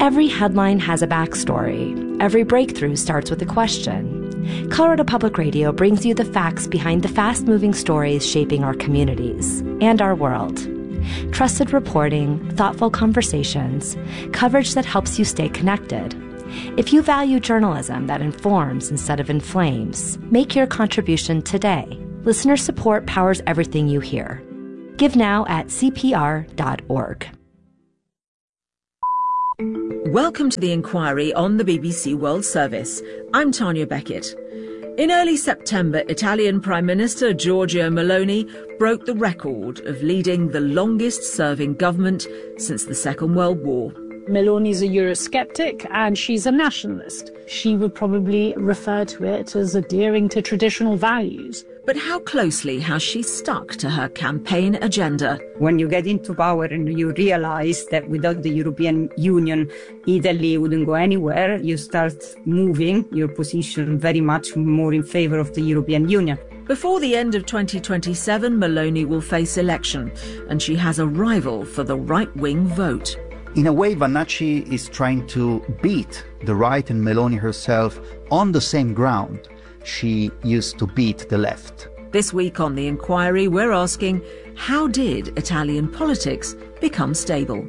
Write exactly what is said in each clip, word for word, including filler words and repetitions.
Every headline has a backstory. Every breakthrough starts with a question. Colorado Public Radio brings you the facts behind the fast-moving stories shaping our communities and our world. Trusted reporting, thoughtful conversations, coverage that helps you stay connected. If you value journalism that informs instead of inflames, make your contribution today. Listener support powers everything you hear. Give now at c p r dot org. Welcome to the inquiry on the B B C World Service. I'm Tanya Beckett. In early September, Italian Prime Minister Giorgia Meloni broke the record of leading the longest-serving government since the Second World War. Meloni's a Eurosceptic and she's a nationalist. She would probably refer to it as adhering to traditional values. But how closely has she stuck to her campaign agenda? When you get into power and you realise that without the European Union, Italy wouldn't go anywhere, you start moving your position very much more in favour of the European Union. Before the end of twenty twenty-seven, Meloni will face election, and she has a rival for the right-wing vote. In a way, Vannacci is trying to beat the right and Meloni herself on the same ground she used to beat the left. This week on The Inquiry, we're asking, how did Italian politics become stable?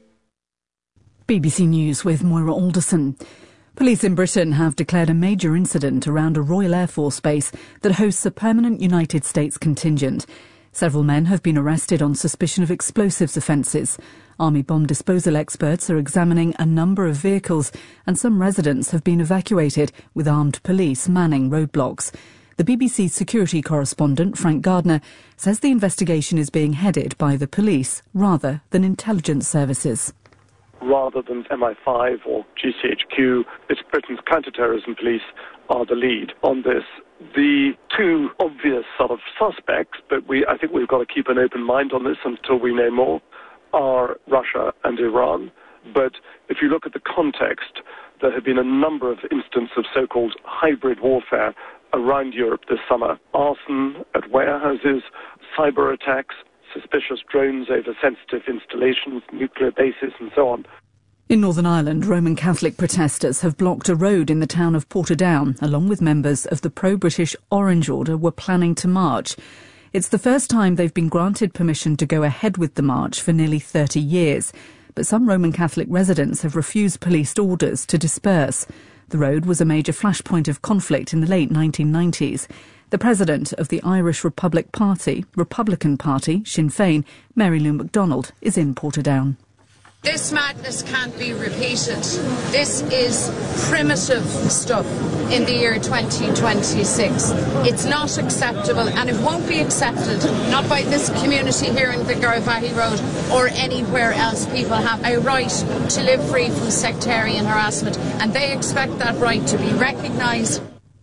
B B C News with Moira Alderson. Police in Britain have declared a major incident around a Royal Air Force base that hosts a permanent United States contingent. Several men have been arrested on suspicion of explosives offences. Army bomb disposal experts are examining a number of vehicles, and some residents have been evacuated with armed police manning roadblocks. The B B C security correspondent, Frank Gardner, says the investigation is being headed by the police rather than intelligence services. Rather than M I five or G C H Q, it's Britain's counter-terrorism police are the lead on this. The two obvious sort of suspects, but we I think we've got to keep an open mind on this until we know more, are Russia and Iran. But if you look at the context, there have been a number of instances of so-called hybrid warfare around Europe this summer. Arson at warehouses, cyber attacks, suspicious drones over sensitive installations, nuclear bases and so on. In Northern Ireland, Roman Catholic protesters have blocked a road in the town of Portadown, along with members of the pro-British Orange Order were planning to march. It's the first time they've been granted permission to go ahead with the march for nearly thirty years. But some Roman Catholic residents have refused police orders to disperse. The road was a major flashpoint of conflict in the late nineteen nineties. The president of the Irish Republic Party, Republican Party, Sinn Féin, Mary Lou MacDonald, is in Portadown. This madness can't be repeated. This is primitive stuff in the year twenty twenty-six. It's not acceptable, and it won't be accepted, not by this community here in the Garavaghey Road or anywhere else. People have a right to live free from sectarian harassment, and they expect that right to be recognised.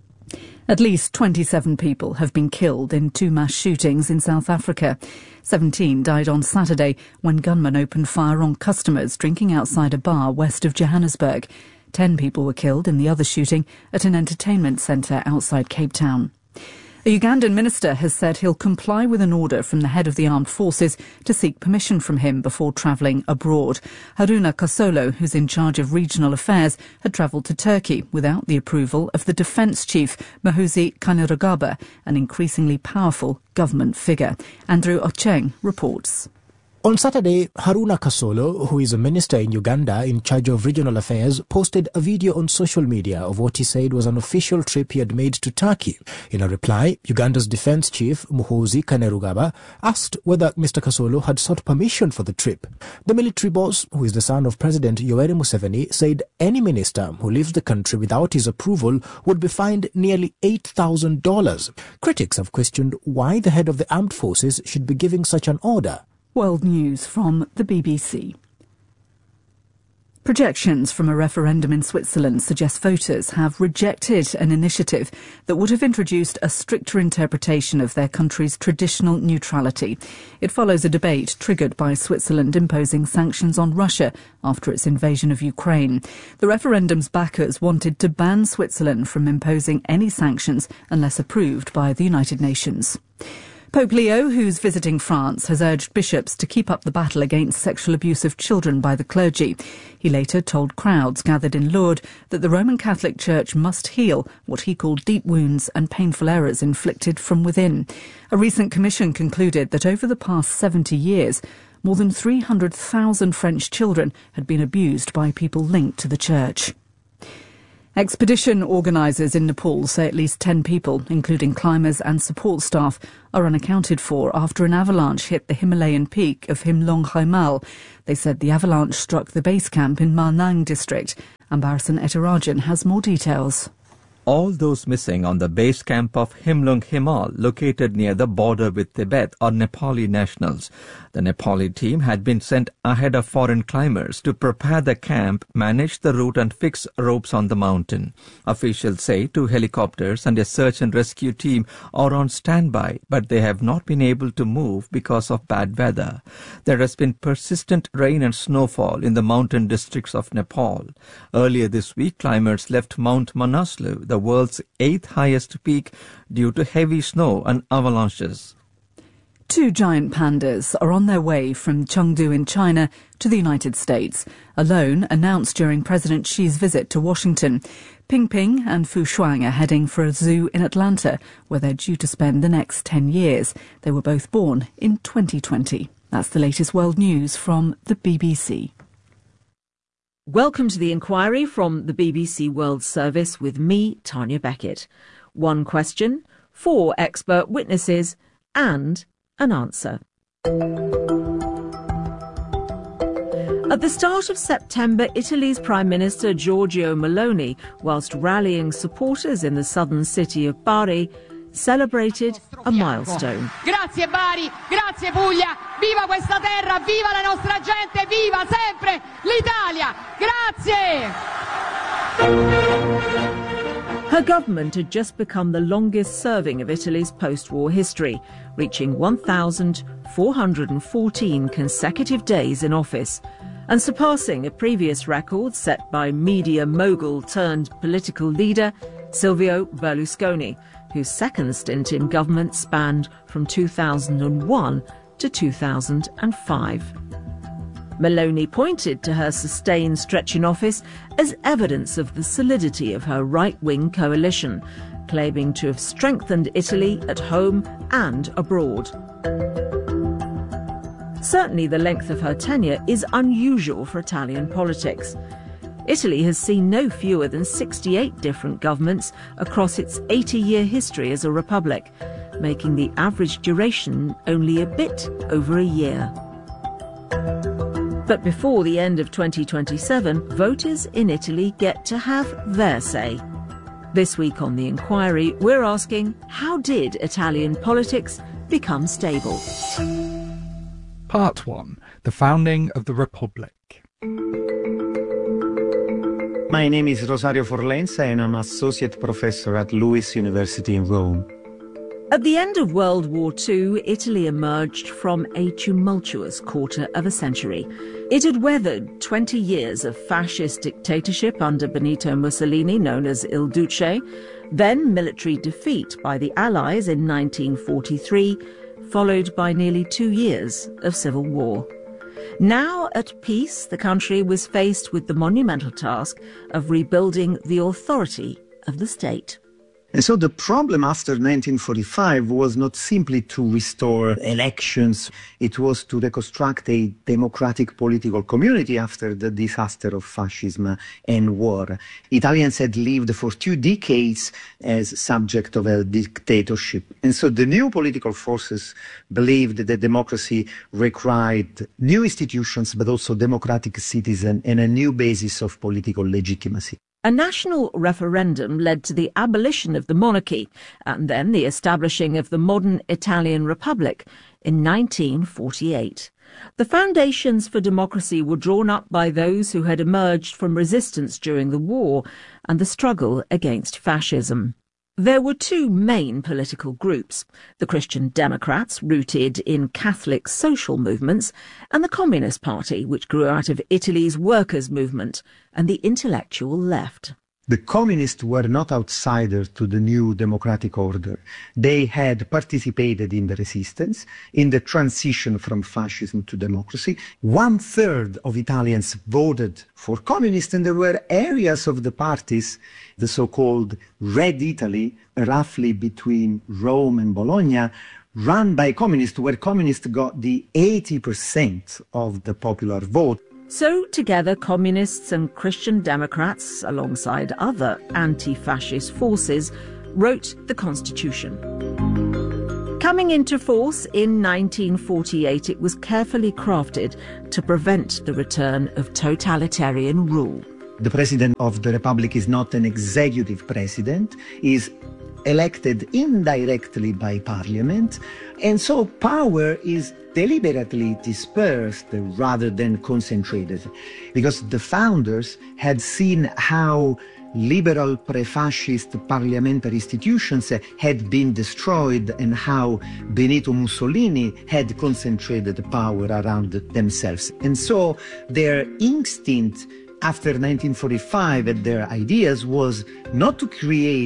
At least twenty-seven people have been killed in two mass shootings in South Africa. seventeen died on Saturday when gunmen opened fire on customers drinking outside a bar west of Johannesburg. Ten people were killed in the other shooting at an entertainment centre outside Cape Town. A Ugandan minister has said he'll comply with an order from the head of the armed forces to seek permission from him before travelling abroad. Haruna Kasolo, who's in charge of regional affairs, had travelled to Turkey without the approval of the defence chief, Muhoozi Kainerugaba, an increasingly powerful government figure. Andrew Ocheng reports. On Saturday, Haruna Kasolo, who is a minister in Uganda in charge of regional affairs, posted a video on social media of what he said was an official trip he had made to Turkey. In a reply, Uganda's defence chief, Muhoozi Kainerugaba, asked whether Mister Kasolo had sought permission for the trip. The military boss, who is the son of President Yoweri Museveni, said any minister who leaves the country without his approval would be fined nearly eight thousand dollars. Critics have questioned why the head of the armed forces should be giving such an order. World News from the B B C. Projections from a referendum in Switzerland suggest voters have rejected an initiative that would have introduced a stricter interpretation of their country's traditional neutrality. It follows a debate triggered by Switzerland imposing sanctions on Russia after its invasion of Ukraine. The referendum's backers wanted to ban Switzerland from imposing any sanctions unless approved by the United Nations. Pope Leo, who's visiting France, has urged bishops to keep up the battle against sexual abuse of children by the clergy. He later told crowds gathered in Lourdes that the Roman Catholic Church must heal what he called deep wounds and painful errors inflicted from within. A recent commission concluded that over the past seventy years, more than three hundred thousand French children had been abused by people linked to the Church. Expedition organisers in Nepal say at least ten people, including climbers and support staff, are unaccounted for after an avalanche hit the Himalayan peak of Himlong Haimal. They said the avalanche struck the base camp in Ma Nang district. Ambarasan Etarajan has more details. All those missing on the base camp of Himlung Himal, located near the border with Tibet, are Nepali nationals. The Nepali team had been sent ahead of foreign climbers to prepare the camp, manage the route and fix ropes on the mountain. Officials say two helicopters and a search and rescue team are on standby, but they have not been able to move because of bad weather. There has been persistent rain and snowfall in the mountain districts of Nepal. Earlier this week, climbers left Mount Manaslu, the world's eighth highest peak, due to heavy snow and avalanches. Two giant pandas are on their way from Chengdu in China to the United States, a loan announced during President Xi's visit to Washington. Ping Ping and Fu Shuang are heading for a zoo in Atlanta, where they're due to spend the next ten years. They were both born in twenty twenty. That's the latest world news from the B B C. Welcome to the inquiry from the B B C World Service with me, Tanya Beckett. One question, four expert witnesses, and an answer. At the start of September, Italy's Prime Minister Giorgia Meloni, whilst rallying supporters in the southern city of Bari, celebrated a milestone. Grazie Bari, grazie Puglia, viva questa terra, viva la nostra gente, viva sempre l'Italia, grazie! Her government had just become the longest serving of Italy's post-war history, reaching one thousand four hundred fourteen consecutive days in office, and surpassing a previous record set by media mogul turned political leader Silvio Berlusconi, whose second stint in government spanned from two thousand one to two thousand five. Meloni pointed to her sustained stretch in office as evidence of the solidity of her right-wing coalition, claiming to have strengthened Italy at home and abroad. Certainly the length of her tenure is unusual for Italian politics. Italy has seen no fewer than sixty-eight different governments across its eighty-year history as a republic, making the average duration only a bit over a year. But before the end of twenty twenty-seven, voters in Italy get to have their say. This week on The Inquiry, we're asking, how did Italian politics become stable? Part one. The founding of the Republic. My name is Rosario Forlenza and I'm Associate Professor at Lewis University in Rome. At the end of World War Two, Italy emerged from a tumultuous quarter of a century. It had weathered twenty years of fascist dictatorship under Benito Mussolini, known as Il Duce, then military defeat by the Allies in nineteen forty-three, followed by nearly two years of civil war. Now at peace, the country was faced with the monumental task of rebuilding the authority of the state. And so the problem after nineteen forty-five was not simply to restore elections, it was to reconstruct a democratic political community after the disaster of fascism and war. Italians had lived for two decades as subject of a dictatorship. And so the new political forces believed that democracy required new institutions, but also democratic citizens and a new basis of political legitimacy. A national referendum led to the abolition of the monarchy and then the establishing of the modern Italian Republic in nineteen forty-eight. The foundations for democracy were drawn up by those who had emerged from resistance during the war and the struggle against fascism. There were two main political groups, the Christian Democrats, rooted in Catholic social movements, and the Communist Party, which grew out of Italy's workers' movement, and the intellectual left. The communists were not outsiders to the new democratic order. They had participated in the resistance, in the transition from fascism to democracy. One third of Italians voted for communists, and there were areas of the parties, the so-called Red Italy, roughly between Rome and Bologna, run by communists, where communists got the eighty percent of the popular vote. So together, communists and Christian Democrats, alongside other anti-fascist forces, wrote the Constitution. Coming into force in nineteen forty-eight, it was carefully crafted to prevent the return of totalitarian rule. The President of the Republic is not an executive president, is elected indirectly by Parliament, and so power is deliberately dispersed rather than concentrated, because the founders had seen how liberal pre-fascist parliamentary institutions had been destroyed and how Benito Mussolini had concentrated power around themselves. And so their instinct after nineteen forty-five and their ideas was not to create